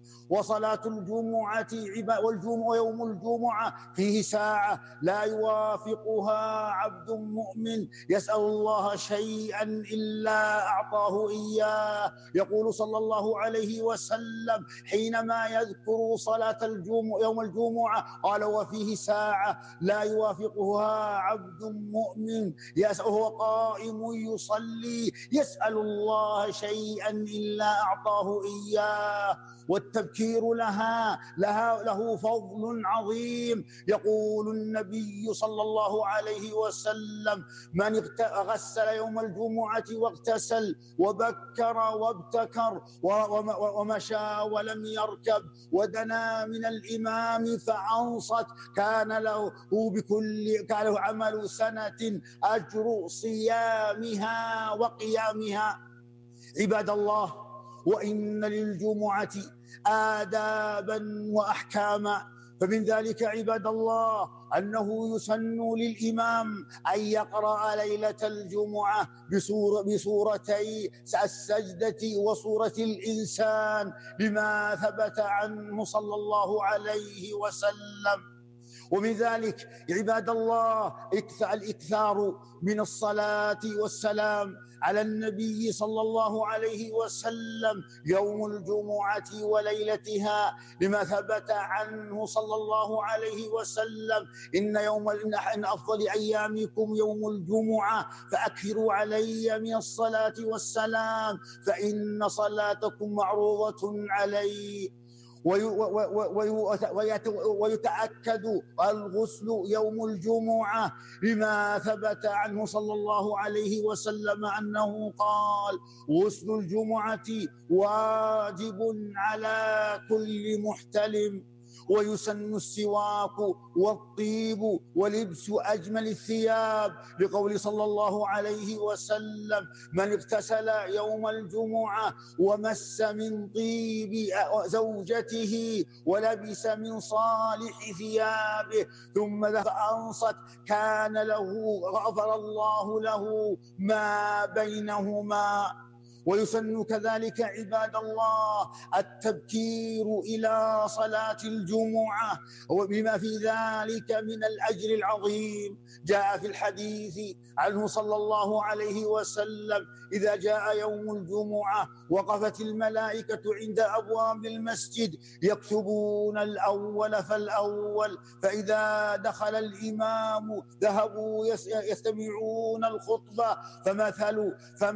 وصلاة الجمعة ويوم الجمعة فيه ساعة لا يوافقها عبد مؤمن يسأل الله شيئا إلا أعطاه إياه. يقول صلى الله عليه وسلم حينما يذكر صلاة يوم الجمعة قال وفيه ساعة لا يوافقها عبد مؤمن وهو قائم يصلي يسأل الله شيئا إلا أعطاه إياه. والتبكير له فضل عظيم. يقول النبي صلى الله عليه وسلم من غسل يوم الجمعة واغتسل وبكر وابتكر ومشى ولم يركب ودنا من الإمام فأنصت كان له عمل سنة أجر صيامها وقيامها. عباد الله، وإن للجمعة آدابا وأحكاما، فمن ذلك عباد الله أنه يسن للإمام أن يقرأ ليلة الجمعة بسورتي السجدة وسورة الإنسان لما ثبت عنه صلى الله عليه وسلم. ومن ذلك عباد الله الإكثار من الصلاة والسلام على النبي صلى الله عليه وسلم يوم الجمعة وليلتها لما ثبت عنه صلى الله عليه وسلم إن أفضل أيامكم يوم الجمعة فأكثروا علي من الصلاة والسلام فإن صلاتكم معروضة علي. ويتأكد الغسل يوم الجمعة لما ثبت عنه صلى الله عليه وسلم أنه قال غسل الجمعة واجب على كل محتلم. ويسن السواك والطيب ولبس أجمل الثياب لقول صلى الله عليه وسلم من اغتسل يوم الجمعة ومس من طيب زوجته ولبس من صالح ثيابه ثم فأنصت كان له غفر الله له ما بينهما. ويسن كذلك عباد الله التبكير إلى صلاة الجمعة وبما في ذلك من الأجر العظيم. جاء في الحديث عنه صلى الله عليه وسلم إذا جاء يوم الجمعة وقفت الملائكة عند أبواب المسجد يكتبون الأول فالأول، فإذا دخل الإمام ذهبوا يستمعون الخطبة